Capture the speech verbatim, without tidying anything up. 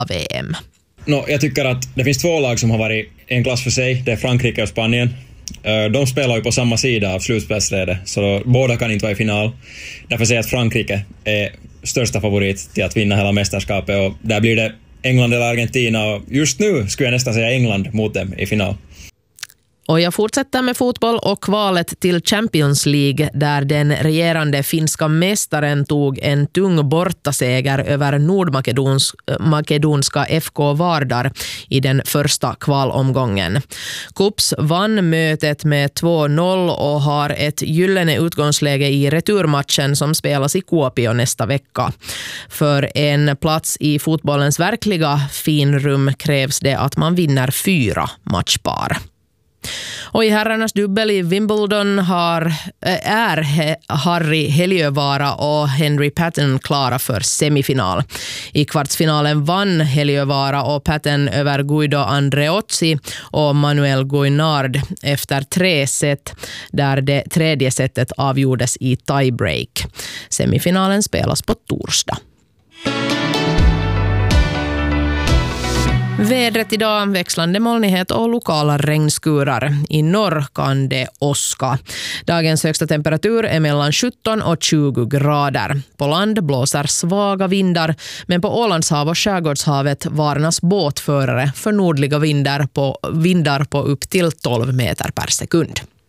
V M. No, jag tycker att det finns två lag som har varit en klass för sig. Det är Frankrike och Spanien. De spelar ju på samma sida av slutspelsredet, så båda kan inte vara i final. Därför säger jag att Frankrike är största favorit till att vinna hela mästerskapet, och där blir det England eller Argentina, och just nu skulle jag nästan säga England mot dem i final. Och jag fortsätter med fotboll och kvalet till Champions League, där den regerande finska mästaren tog en tung bortaseger över nordmakedonska F K Vardar i den första kvalomgången. Kups vann mötet med två noll och har ett gyllene utgångsläge i returmatchen som spelas i Kuopio nästa vecka. För en plats i fotbollens verkliga finrum krävs det att man vinner fyra matchpar. Och i herrarnas dubbel i Wimbledon har, är Harry Heliövara och Henry Patton klara för semifinal. I kvartsfinalen vann Heliövara och Patton över Guido Andreozzi och Manuel Guinard efter tre set, där det tredje setet avgjordes i tiebreak. Semifinalen spelas på torsdag. Vädret idag, växlande molnighet och lokala regnskurar. I norr kan det åska. Dagens högsta temperatur är mellan sjutton och tjugo grader. På land blåser svaga vindar, men på Ålandshav och Skärgårdshavet varnas båtförare för nordliga vindar på, vindar på upp till tolv meter per sekund.